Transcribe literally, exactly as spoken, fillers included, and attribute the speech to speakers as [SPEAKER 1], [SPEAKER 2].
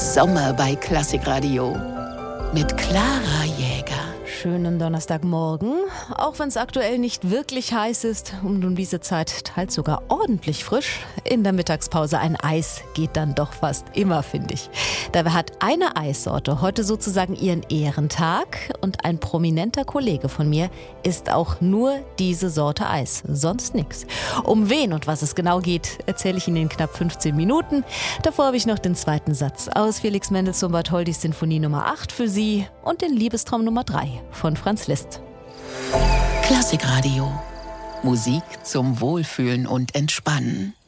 [SPEAKER 1] Sommer bei Klassikradio mit Clara Jäger.
[SPEAKER 2] Schönen Donnerstagmorgen. Auch wenn es aktuell nicht wirklich heiß ist und um diese Zeit teils sogar ordentlich frisch. In der Mittagspause ein Eis geht dann doch fast immer, finde ich. Dabei hat eine Eissorte heute sozusagen ihren Ehrentag und ein prominenter Kollege von mir isst auch nur diese Sorte Eis, sonst nichts. Um wen und was es genau geht, erzähle ich Ihnen in knapp fünfzehn Minuten. Davor habe ich noch den zweiten Satz aus Felix Mendelssohn Bartholdys Sinfonie Nummer acht für Sie und den Liebestraum Nummer drei von Franz Liszt.
[SPEAKER 1] Klassikradio. Musik zum Wohlfühlen und Entspannen.